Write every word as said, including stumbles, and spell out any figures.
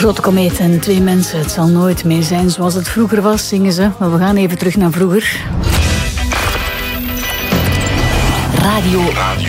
grote komeet en twee mensen. Het zal nooit meer zijn zoals het vroeger was, zingen ze. Maar we gaan even terug naar vroeger. Radio, Radio